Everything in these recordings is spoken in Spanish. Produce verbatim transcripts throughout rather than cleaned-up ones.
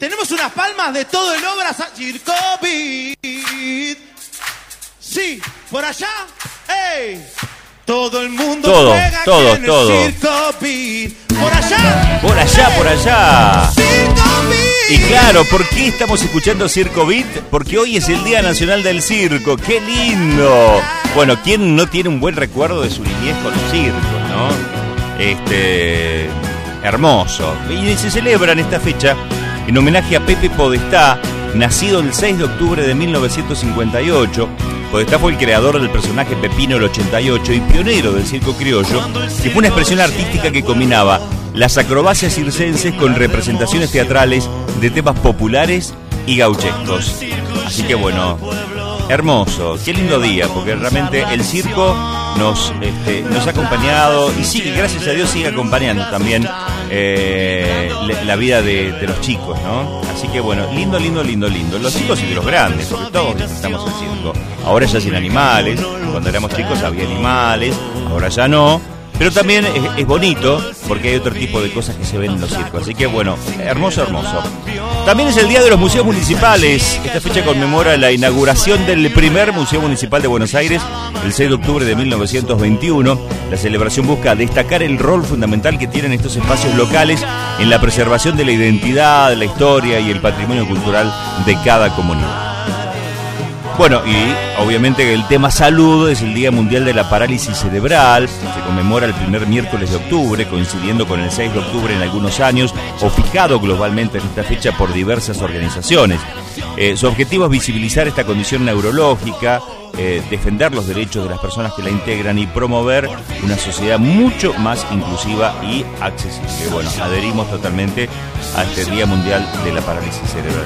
tenemos unas palmas de todo el Obras Circo Beat. Sí, por allá, ¡ey! Todo el mundo todo, juega todo, en todo. el Circo Beat. Por allá, por allá, ¡ey! por allá. Circo Beat. Y claro, ¿por qué estamos escuchando Circo Beat? Porque hoy es el Día Nacional del Circo. ¡Qué lindo! Bueno, ¿quién no tiene un buen recuerdo de su niñez con los circos, no? Este... hermoso. Y se celebra en esta fecha en homenaje a Pepe Podestá, nacido el seis de octubre de mil novecientos cincuenta y ocho. Podestá fue el creador del personaje Pepino el ochenta y ocho y pionero del circo criollo, que fue una expresión artística que combinaba las acrobacias circenses con representaciones teatrales de temas populares y gauchescos. Así que bueno, hermoso, qué lindo día, porque realmente el circo nos, este, nos ha acompañado y sigue, gracias a Dios, sigue acompañando también eh, la vida de, de los chicos, ¿no? Así que bueno, lindo, lindo, lindo, lindo. Los chicos y de los grandes, porque todos disfrutamos el circo. Ahora ya sin animales, cuando éramos chicos había animales, ahora ya no. Pero también es, es bonito porque hay otro tipo de cosas que se ven en los circos. Así que bueno, hermoso, hermoso. También es el Día de los Museos Municipales. Esta fecha conmemora la inauguración del primer Museo Municipal de Buenos Aires el seis de octubre de mil novecientos veintiuno. La celebración busca destacar el rol fundamental que tienen estos espacios locales en la preservación de la identidad, la historia y el patrimonio cultural de cada comunidad. Bueno, y obviamente el tema salud es el Día Mundial de la Parálisis Cerebral. Se conmemora el primer miércoles de octubre, coincidiendo con el seis de octubre en algunos años, o fijado globalmente en esta fecha por diversas organizaciones. Eh, su objetivo es visibilizar esta condición neurológica, eh, defender los derechos de las personas que la integran y promover una sociedad mucho más inclusiva y accesible. Bueno, adherimos totalmente a este Día Mundial de la Parálisis Cerebral.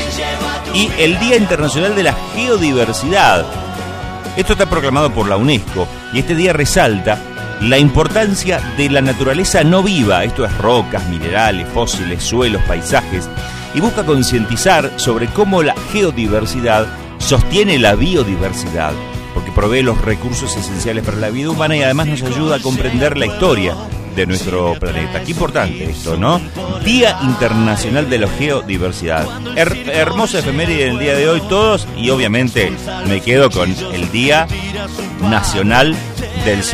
Y el Día Internacional de la Geodiversidad. Esto está proclamado por la UNESCO y este día resalta la importancia de la naturaleza no viva, esto es rocas, minerales, fósiles, suelos, paisajes, y busca concientizar sobre cómo la geodiversidad sostiene la biodiversidad, porque provee los recursos esenciales para la vida humana y además nos ayuda a comprender la historia de nuestro planeta. Qué importante esto, ¿no? Día Internacional de la Geodiversidad. Her- hermosa efeméride del día de hoy todos, y obviamente me quedo con el Día Nacional del Circo.